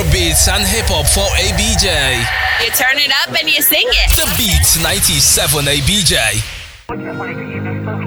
Afrobeats and hip hop for ABJ. You turn it up and you sing it. The Beats 97 ABJ.